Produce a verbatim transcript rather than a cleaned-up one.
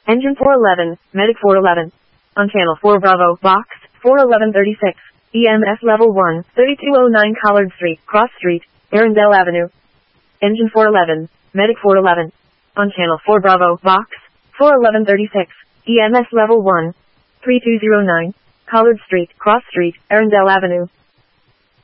Engine four eleven, Medic four eleven. On channel four Bravo, box, four eleven thirty-six. E M S level one, thirty-two oh nine Collard Street, Cross Street, Arundel Avenue. Engine four eleven, Medic four eleven. On channel four Bravo, box, four eleven thirty-six. E M S level one, three two oh nine. Collard Street, Cross Street, Arundel Avenue.